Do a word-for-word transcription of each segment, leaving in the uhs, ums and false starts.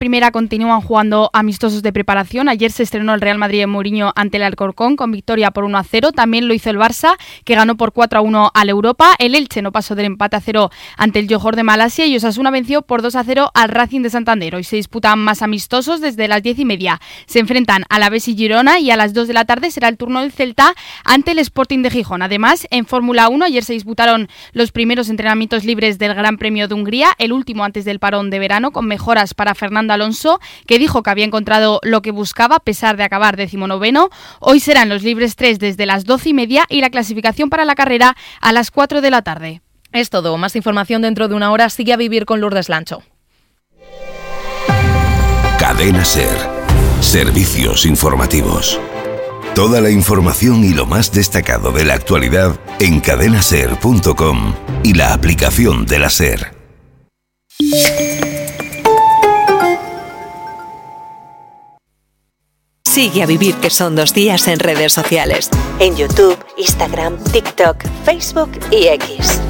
primera continúan jugando amistosos de preparación. Ayer se estrenó el Real Madrid en Mourinho ante el Alcorcón con victoria por uno a cero. También lo hizo el Barça, que ganó por cuatro a uno al Europa. El Elche no pasó del empate a cero ante el Johor de Malasia y Osasuna venció por dos a cero al Racing de Santander. Hoy se disputan más amistosos desde las diez y media. Se enfrentan a Alavés y Girona y a las dos de la tarde será el turno del Celta ante el Sporting de Gijón. Además, en Fórmula uno ayer se disputaron los primeros entrenamientos libres del Gran Premio de Hungría, el último antes del parón de verano, con mejoras para Fernando Alonso, que dijo que había encontrado lo que buscaba a pesar de acabar decimonoveno. Hoy serán los libres tres desde las doce y media y la clasificación para la carrera a las cuatro de la tarde. Es todo. Más información dentro de una hora. Sigue a Vivir con Lourdes Lancho. Cadena SER. Servicios informativos. Toda la información y lo más destacado de la actualidad en cadena ser punto com y la aplicación de la SER. Sigue a Vivir que son dos días en redes sociales. En YouTube, Instagram, TikTok, Facebook y X.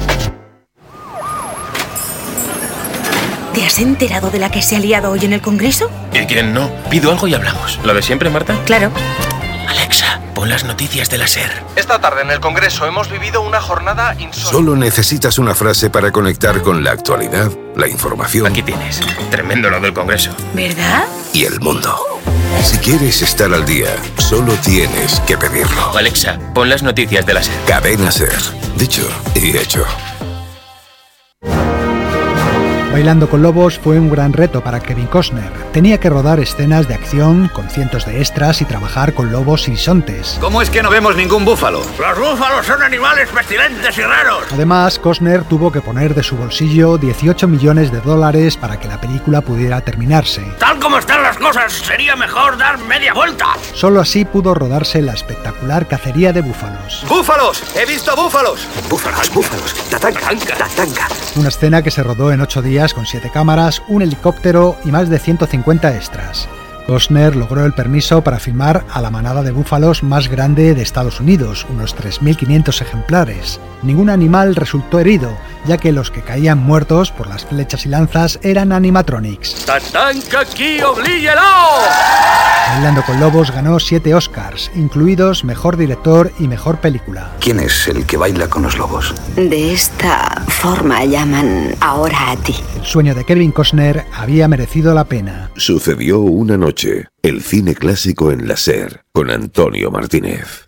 ¿Te has enterado de la que se ha liado hoy en el Congreso? ¿Y quién no? Pido algo y hablamos. ¿Lo de siempre, Marta? Claro. Alexa, pon las noticias de la SER. Esta tarde en el Congreso hemos vivido una jornada insólita. Solo necesitas una frase para conectar con la actualidad, la información. Aquí tienes. Tremendo lo del Congreso. ¿Verdad? Y el mundo. Si quieres estar al día, solo tienes que pedirlo. Alexa, pon las noticias de la SER. Cadena SER. Dicho y hecho. Bailando con lobos fue un gran reto para Kevin Costner. Tenía que rodar escenas de acción con cientos de extras y trabajar con lobos y bisontes. ¿Cómo es que no vemos ningún búfalo? Los búfalos son animales pestilentes y raros. Además, Costner tuvo que poner de su bolsillo dieciocho millones de dólares para que la película pudiera terminarse. Tal como están las cosas, sería mejor dar media vuelta. Solo así pudo rodarse la espectacular cacería de búfalos. ¡Búfalos! ¡He visto búfalos! ¡Búfalos, búfalos! ¡Tatanca, tatanca! Una escena que se rodó en ocho días con siete cámaras, un helicóptero y más de ciento cincuenta extras. Costner logró el permiso para filmar a la manada de búfalos más grande de Estados Unidos, unos tres mil quinientos ejemplares. Ningún animal resultó herido, ya que los que caían muertos por las flechas y lanzas eran animatronics. ¡Tatanca aquí, oblíguelo! Bailando con lobos ganó siete Oscars, incluidos Mejor Director y Mejor Película. ¿Quién es el que baila con los lobos? De esta forma llaman ahora a ti. El sueño de Kevin Costner había merecido la pena. Sucedió una noche. El cine clásico en la SER con Antonio Martínez.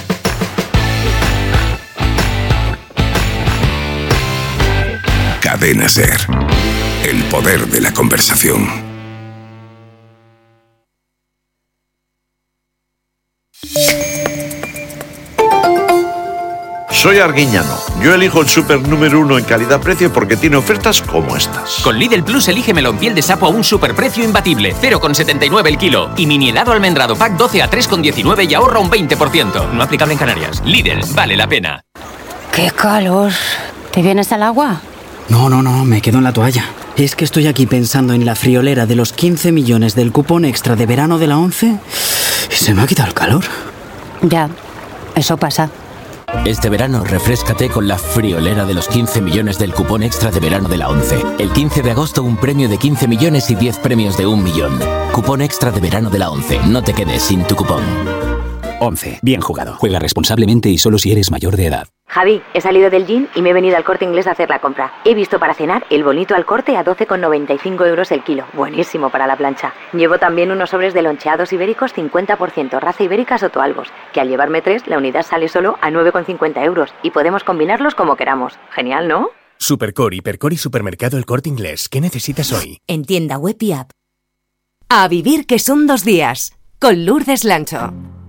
Cadena SER. El poder de la conversación. Soy Arguiñano. Yo elijo el súper número uno en calidad-precio porque tiene ofertas como estas. Con Lidl Plus elige melón piel de sapo a un superprecio imbatible, cero coma setenta y nueve el kilo. Y mini helado almendrado pack doce a tres coma diecinueve y ahorra un veinte por ciento. No aplicable en Canarias. Lidl, vale la pena. ¡Qué calor! ¿Te vienes al agua? No, no, no, me quedo en la toalla. Es que estoy aquí pensando en la friolera de los quince millones del cupón extra de verano de la ONCE y se me ha quitado el calor. Ya, eso pasa. Este verano refréscate con la friolera de los quince millones del cupón extra de verano de la ONCE. El quince de agosto un premio de quince millones y diez premios de un millón. Cupón extra de verano de la ONCE. No te quedes sin tu cupón. ONCE. Bien jugado. Juega responsablemente y solo si eres mayor de edad. Javi, he salido del gym y me he venido al Corte Inglés a hacer la compra. He visto para cenar el bonito al corte a doce coma noventa y cinco euros el kilo. Buenísimo para la plancha. Llevo también unos sobres de loncheados ibéricos cincuenta por ciento, raza ibérica Sotoalbos, que al llevarme tres, la unidad sale solo a nueve coma cincuenta euros y podemos combinarlos como queramos. Genial, ¿no? Supercor, Hipercor y Supermercado El Corte Inglés. ¿Qué necesitas hoy? En tienda web y app. A vivir que son dos días, con Lourdes Lancho.